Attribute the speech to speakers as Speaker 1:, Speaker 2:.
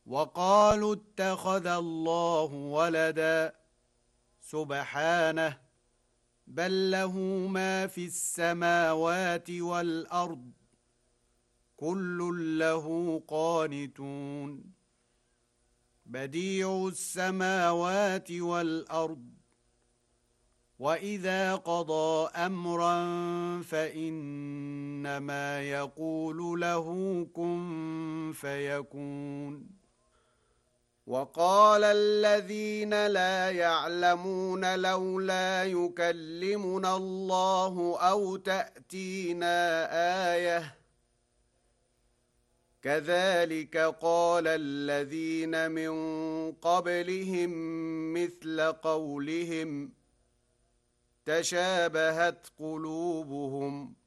Speaker 1: وقالوا اتخذ الله ولدا سبحانه بل له ما في السماوات والأرض كل له قانتون بديع السماوات والأرض وإذا قضى أمرا فإنما يقول له كن فيكون وقال الذين لا يعلمون لولا يكلمنا الله أو تأتينا آية كذلك قال الذين من قبلهم مثل قولهم تشابهت قلوبهم